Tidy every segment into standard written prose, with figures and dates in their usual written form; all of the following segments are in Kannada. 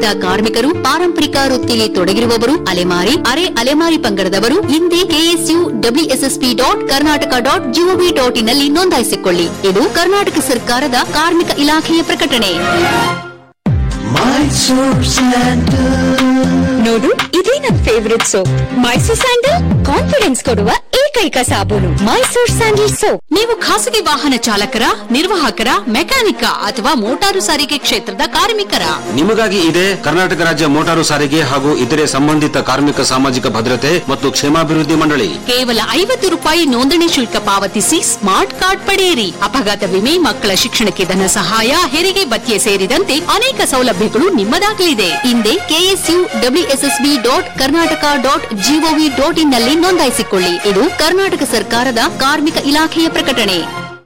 ಅಸಂಘಟಿತ ಕಾರ್ಮಿಕರು, ಪಾರಂಪರಿಕ ವೃತ್ತಿಯಲ್ಲಿ ತೊಡಗಿರುವವರು, ಅಲೆಮಾರಿ, ಅರೆ ಅಲೆಮಾರಿ ಪಂಗಡದವರು ಹಿಂದೆ KSUWSSP.Karnataka.gov.in ನಲ್ಲಿ ನೋಂದಾಯಿಸಿಕೊಳ್ಳಿ. ಇದು ಕರ್ನಾಟಕ ಸರ್ಕಾರದ ಕಾರ್ಮಿಕ ಇಲಾಖೆಯ ಪ್ರಕಟಣೆ. ನೋಡು, ಇದೇ ನನ್ favourite soap. Mysore sandal confidence ಕೊಡುವ ಏಕೈಕ ಸಾಬೂನು. Mysore sandal soap. ನೀವು ಖಾಸಗಿ ವಾಹನ ಚಾಲಕರ, ನಿರ್ವಾಹಕರ, ಮೆಕ್ಯಾನಿಕ ಅಥವಾ ಮೋಟಾರು ಸಾರಿಗೆ ಕ್ಷೇತ್ರದ ಕಾರ್ಮಿಕರ? ನಿಮಗಾಗಿ ಇದೆ ಕರ್ನಾಟಕ ರಾಜ್ಯ ಮೋಟಾರು ಸಾರಿಗೆ ಹಾಗೂ ಇತರೆ ಸಂಬಂಧಿತ ಕಾರ್ಮಿಕ ಸಾಮಾಜಿಕ ಭದ್ರತೆ ಮತ್ತು ಕ್ಷೇಮಾಭಿವೃದ್ಧಿ ಮಂಡಳಿ. ಕೇವಲ ₹50 ನೋಂದಣಿ ಶುಲ್ಕ ಪಾವತಿಸಿ ಸ್ಮಾರ್ಟ್ ಕಾರ್ಡ್ ಪಡೆಯಿರಿ. ಅಪಘಾತ ವಿಮೆ, ಮಕ್ಕಳ ಶಿಕ್ಷಣಕ್ಕೆ ಧನ ಸಹಾಯ, ಹೆರಿಗೆ ಭತ್ಯೆ ಸೇರಿದಂತೆ ಅನೇಕ ಸೌಲಭ್ಯಗಳು ನಿಮ್ಮದಾಗಲಿದೆ. ಹಿಂದೆ KSUWSSP.Karnataka.gov.in ನಲ್ಲಿ ನೋಂದಾಯಿಸಿಕೊಳ್ಳಿ. ಇದು ಕರ್ನಾಟಕ ಸರ್ಕಾರದ ಕಾರ್ಮಿಕ ಇಲಾಖೆಯ ಪ್ರಕಟಣೆ.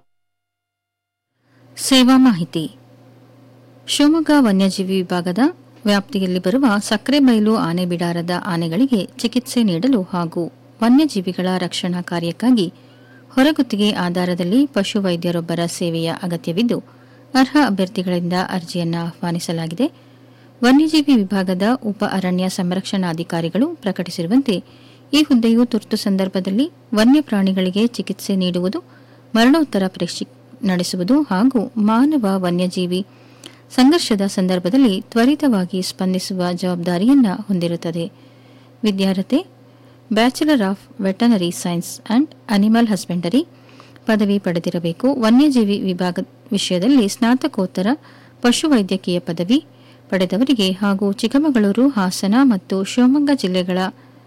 ಸೇವಾ ಮಾಹಿತಿ. ಶಿವಮೊಗ್ಗ ವನ್ಯಜೀವಿ ವಿಭಾಗದ ವ್ಯಾಪ್ತಿಯಲ್ಲಿ ಬರುವ ಸಕ್ರೆಬೈಲು ಆನೆ ಬಿಡಾರದ ಆನೆಗಳಿಗೆ ಚಿಕಿತ್ಸೆ ನೀಡಲು ಹಾಗೂ ವನ್ಯಜೀವಿಗಳ ರಕ್ಷಣಾ ಕಾರ್ಯಕ್ಕಾಗಿ ಹೊರಗುತ್ತಿಗೆ ಆಧಾರದಲ್ಲಿ ಪಶುವೈದ್ಯರೊಬ್ಬರ ಸೇವೆಯ ಅಗತ್ಯವಿದ್ದು, ಅರ್ಹ ಅಭ್ಯರ್ಥಿಗಳಿಂದ ಅರ್ಜಿಯನ್ನು ಆಹ್ವಾನಿಸಲಾಗಿದೆ. ವನ್ಯಜೀವಿ ವಿಭಾಗದ ಉಪ ಅರಣ್ಯ ಸಂರಕ್ಷಣಾಧಿಕಾರಿಗಳು ಪ್ರಕಟಿಸಿರುವಂತೆ ಈ ಹುದ್ದೆಯು ತುರ್ತು ಸಂದರ್ಭದಲ್ಲಿ ವನ್ಯಪ್ರಾಣಿಗಳಿಗೆ ಚಿಕಿತ್ಸೆ ನೀಡುವುದು, ಮರಣೋತ್ತರ ಪರೀಕ್ಷೆ ನಡೆಸುವುದು ಹಾಗೂ ಮಾನವ ವನ್ಯಜೀವಿ ಸಂಘರ್ಷದ ಸಂದರ್ಭದಲ್ಲಿ ತ್ವರಿತವಾಗಿ ಸ್ಪಂದಿಸುವ ಜವಾಬ್ದಾರಿಯನ್ನು ಹೊಂದಿರುತ್ತದೆ. ವಿದ್ಯಾರ್ಹತೆ bachelor of veterinary science and animal husbandry ಪದವಿ ಪಡೆದಿರಬೇಕು. ವನ್ಯಜೀವಿ ವಿಭಾಗ ವಿಷಯದಲ್ಲಿ ಸ್ನಾತಕೋತ್ತರ ಪಶುವೈದ್ಯಕೀಯ ಪದವಿ ಪಡೆದವರಿಗೆ ಹಾಗೂ ಚಿಕ್ಕಮಗಳೂರು, ಹಾಸನ ಮತ್ತು ಶಿವಮೊಗ್ಗ ಜಿಲ್ಲೆಗಳ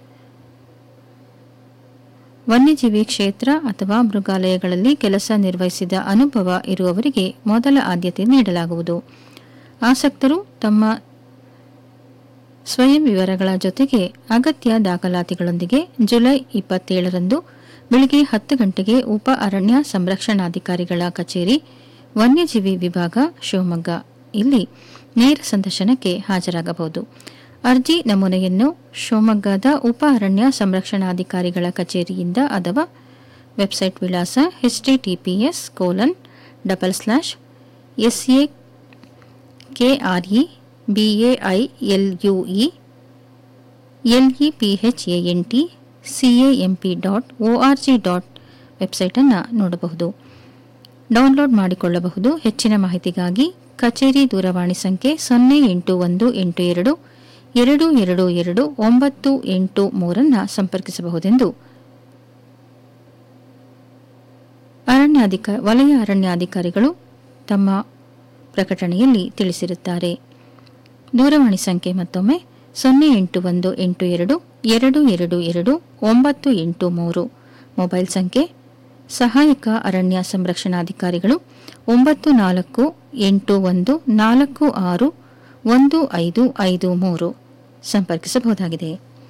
ವನ್ಯಜೀವಿ ಕ್ಷೇತ್ರ ಅಥವಾ ಮೃಗಾಲಯಗಳಲ್ಲಿ ಕೆಲಸ ನಿರ್ವಹಿಸಿದ ಅನುಭವ ಇರುವವರಿಗೆ ಮೊದಲ ಆದ್ಯತೆ ನೀಡಲಾಗುವುದು. ಆಸಕ್ತರು ತಮ್ಮ ಸ್ವಯಂ ವಿವರಗಳ ಜೊತೆಗೆ ಅಗತ್ಯ ದಾಖಲಾತಿಗಳೊಂದಿಗೆ ಜುಲೈ 27ರಂದು ಬೆಳಗ್ಗೆ 10 ಗಂಟೆಗೆ ಉಪ ಅರಣ್ಯ ಸಂರಕ್ಷಣಾಧಿಕಾರಿಗಳ ಕಚೇರಿ, ವನ್ಯಜೀವಿ ವಿಭಾಗ, ಶಿವಮೊಗ್ಗ ಇಲ್ಲಿ ನೇರ ಸಂದರ್ಶನಕ್ಕೆ ಹಾಜರಾಗಬಹುದು. ಅರ್ಜಿ ನಮೂನೆಯನ್ನು ಶಿವಮೊಗ್ಗದ ಉಪ ಅರಣ್ಯ ಸಂರಕ್ಷಣಾಧಿಕಾರಿಗಳ ಕಚೇರಿಯಿಂದ ಅಥವಾ ವೆಬ್ಸೈಟ್ ವಿಳಾಸ https://sakrebalepantcamp.org. ವೆಬ್ಸೈಟ್ ಅನ್ನು ನೋಡಬಹುದು, ಡೌನ್ಲೋಡ್ ಮಾಡಿಕೊಳ್ಳಬಹುದು. ಹೆಚ್ಚಿನ ಮಾಹಿತಿಗಾಗಿ ಕಚೇರಿ ದೂರವಾಣಿ ಸಂಖ್ಯೆ 08182 222 983 ಸಂಪರ್ಕಿಸಬಹುದೆಂದು ವಲಯ ಅರಣ್ಯಾಧಿಕಾರಿಗಳು ತಮ್ಮ ಪ್ರಕಟಣೆಯಲ್ಲಿ ತಿಳಿಸಿರುತ್ತಾರೆ. ದೂರವಾಣಿ ಸಂಖ್ಯೆ ಮತ್ತೊಮ್ಮೆ 08182 222 983. ಮೊಬೈಲ್ ಸಂಖ್ಯೆ ಸಹಾಯಕ ಅರಣ್ಯ ಸಂರಕ್ಷಣಾಧಿಕಾರಿಗಳು 9481461553 ಸಂಪರ್ಕಿಸಬಹುದಾಗಿದೆ.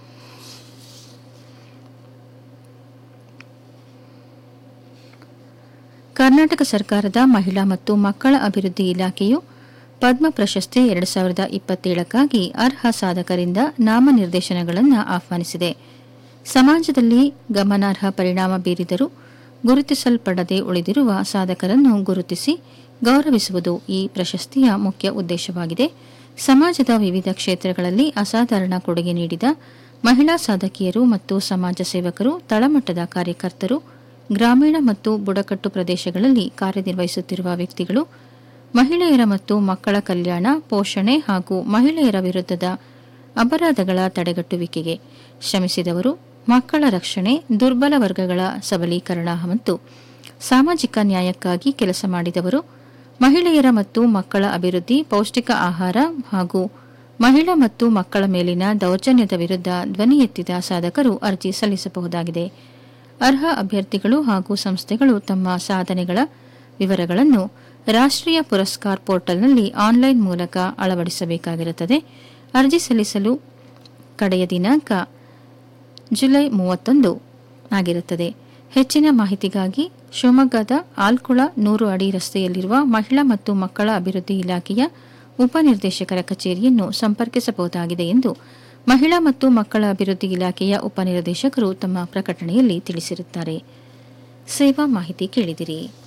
ಕರ್ನಾಟಕ ಸರ್ಕಾರದ ಮಹಿಳಾ ಮತ್ತು ಮಕ್ಕಳ ಅಭಿವೃದ್ಧಿ ಇಲಾಖೆಯು ಪದ್ಮ ಪ್ರಶಸ್ತಿ 2027ಕ್ಕಾಗಿ ಅರ್ಹ ಸಾಧಕರಿಂದ ನಾಮನಿರ್ದೇಶನಗಳನ್ನು ಆಹ್ವಾನಿಸಿದೆ. ಸಮಾಜದಲ್ಲಿ ಗಮನಾರ್ಹ ಪರಿಣಾಮ ಬೀರಿದರೂ ಗುರುತಿಸಲ್ಪಡದೆ ಉಳಿದಿರುವ ಸಾಧಕರನ್ನು ಗುರುತಿಸಿ ಗೌರವಿಸುವುದು ಈ ಪ್ರಶಸ್ತಿಯ ಮುಖ್ಯ ಉದ್ದೇಶವಾಗಿದೆ. ಸಮಾಜದ ವಿವಿಧ ಕ್ಷೇತ್ರಗಳಲ್ಲಿ ಅಸಾಧಾರಣ ಕೊಡುಗೆ ನೀಡಿದ ಮಹಿಳಾ ಸಾಧಕಿಯರು ಮತ್ತು ಸಮಾಜ ಸೇವಕರು, ತಳಮಟ್ಟದ ಕಾರ್ಯಕರ್ತರು, ಗ್ರಾಮೀಣ ಮತ್ತು ಬುಡಕಟ್ಟು ಪ್ರದೇಶಗಳಲ್ಲಿ ಕಾರ್ಯನಿರ್ವಹಿಸುತ್ತಿರುವ ವ್ಯಕ್ತಿಗಳು, ಮಹಿಳೆಯರ ಮತ್ತು ಮಕ್ಕಳ ಕಲ್ಯಾಣ, ಪೋಷಣೆ ಹಾಗೂ ಮಹಿಳೆಯರ ವಿರುದ್ಧದ ಅಪರಾಧಗಳ ತಡೆಗಟ್ಟುವಿಕೆಗೆ ಶ್ರಮಿಸಿದವರು, ಮಕ್ಕಳ ರಕ್ಷಣೆ, ದುರ್ಬಲ ವರ್ಗಗಳ ಸಬಲೀಕರಣ ಮತ್ತು ಸಾಮಾಜಿಕ ನ್ಯಾಯಕ್ಕಾಗಿ ಕೆಲಸ ಮಾಡಿದವರು, ಮಹಿಳೆಯರ ಮತ್ತು ಮಕ್ಕಳ ಅಭಿವೃದ್ಧಿ, ಪೌಷ್ಟಿಕ ಆಹಾರ ಹಾಗೂ ಮಹಿಳಾ ಮತ್ತು ಮಕ್ಕಳ ಮೇಲಿನ ದೌರ್ಜನ್ಯದ ವಿರುದ್ಧ ಧ್ವನಿ ಎತ್ತಿದ ಸಾಧಕರು ಅರ್ಜಿ ಸಲ್ಲಿಸಬಹುದಾಗಿದೆ. ಅರ್ಹ ಅಭ್ಯರ್ಥಿಗಳು ಹಾಗೂ ಸಂಸ್ಥೆಗಳು ತಮ್ಮ ಸಾಧನೆಗಳ ವಿವರಗಳನ್ನು ರಾಷ್ಟ್ರೀಯ ಪುರಸ್ಕಾರ್ ಪೋರ್ಟಲ್ನಲ್ಲಿ ಆನ್ಲೈನ್ ಮೂಲಕ ಅಳವಡಿಸಬೇಕಾಗಿರುತ್ತದೆ. ಅರ್ಜಿ ಸಲ್ಲಿಸಲು ಕಡೆಯ ದಿನಾಂಕ ಜುಲೈ 31 ಆಗಿರುತ್ತದೆ. ಹೆಚ್ಚಿನ ಮಾಹಿತಿಗಾಗಿ ಶಿವಮೊಗ್ಗದ ಆಲ್ಕುಳ 100 ಅಡಿ ರಸ್ತೆಯಲ್ಲಿರುವ ಮಹಿಳಾ ಮತ್ತು ಮಕ್ಕಳ ಅಭಿವೃದ್ಧಿ ಇಲಾಖೆಯ ಉಪನಿರ್ದೇಶಕರ ಕಚೇರಿಯನ್ನು ಸಂಪರ್ಕಿಸಬಹುದಾಗಿದೆ ಎಂದು ಮಹಿಳಾ ಮತ್ತು ಮಕ್ಕಳ ಅಭಿವೃದ್ಧಿ ಇಲಾಖೆಯ ಉಪನಿರ್ದೇಶಕರು ತಮ್ಮ ಪ್ರಕಟಣೆಯಲ್ಲಿ ತಿಳಿಸಿರುತ್ತಾರೆ. ಸೇವಾ ಮಾಹಿತಿ ಕೇಳಿದಿರಿ.